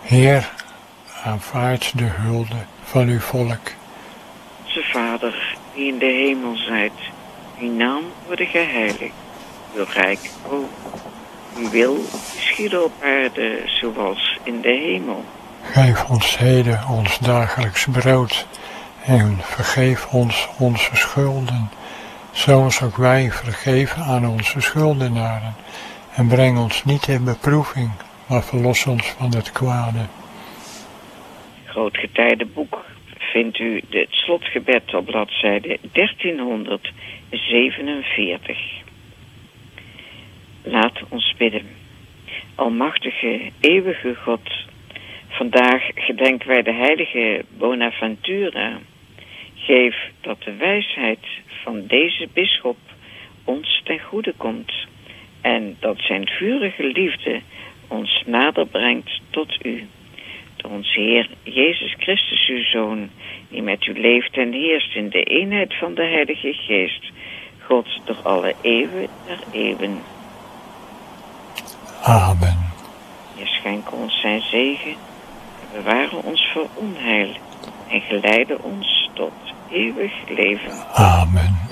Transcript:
Heer, aanvaard de hulde van uw volk. Onze Vader, die in de hemel zijt, uw naam worden geheiligd, uw rijk komen. Uw wil geschieden op aarde zoals in de hemel. Geef ons heden ons dagelijks brood en vergeef ons onze schulden, zoals ook wij vergeven aan onze schuldenaren. En breng ons niet in beproeving, maar verlos ons van het kwade. Grootgetijdenboek vindt u het slotgebed op bladzijde 1347. Laat ons bidden. Almachtige, eeuwige God, vandaag gedenken wij de heilige Bonaventura. Geef dat de wijsheid van deze bisschop ons ten goede komt en dat zijn vurige liefde ons nader brengt tot u. Door onze Heer Jezus Christus, uw Zoon, die met u leeft en heerst in de eenheid van de Heilige Geest, God door alle eeuwen der eeuwen. Amen. Heer, schenk ons zijn zegen, en beware ons voor onheil en geleide ons tot eeuwig leven. Amen.